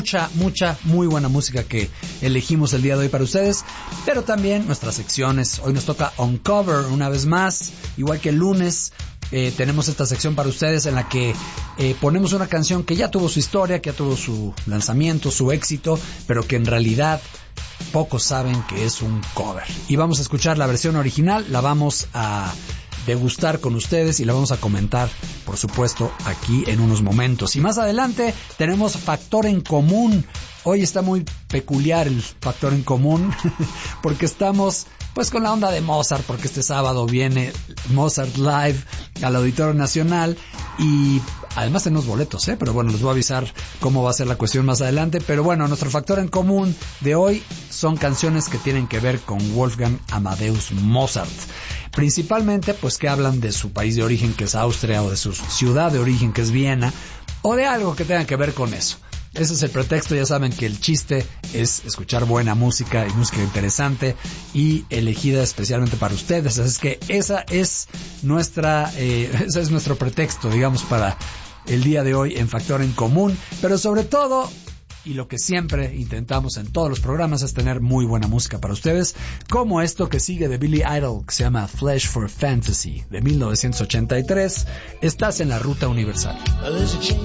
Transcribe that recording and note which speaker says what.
Speaker 1: Mucha, muy buena música que elegimos el día de hoy para ustedes, pero también nuestras secciones. Hoy nos toca Uncover una vez más, igual que el lunes. Tenemos esta sección para ustedes en la que ponemos una canción que ya tuvo su historia, que ya tuvo su lanzamiento, su éxito, pero que en realidad pocos saben que es un cover. Y vamos a escuchar la versión original, la vamos a degustar con ustedes y la vamos a comentar, por supuesto, aquí en unos momentos. Y más adelante tenemos Factor en Común. Hoy está muy peculiar el Factor en Común porque estamos pues con la onda de Mozart, porque este sábado viene Mozart Live al Auditorio Nacional y además tenemos boletos, pero bueno, les voy a avisar cómo va a ser la cuestión más adelante. Pero bueno, nuestro Factor en Común de hoy son canciones que tienen que ver con Wolfgang Amadeus Mozart. Principalmente pues que hablan de su país de origen, que es Austria, o de su ciudad de origen, que es Viena, o de algo que tenga que ver con eso. Ese es el pretexto. Ya saben que el chiste es escuchar buena música y música interesante y elegida especialmente para ustedes. Así es que ese es nuestro pretexto, digamos, para el día de hoy en Factor en Común. Pero sobre todo, y lo que siempre intentamos en todos los programas, es tener muy buena música para ustedes, como esto que sigue de Billy Idol, que se llama Flesh for Fantasy, de 1983. Estás en la Ruta Universal.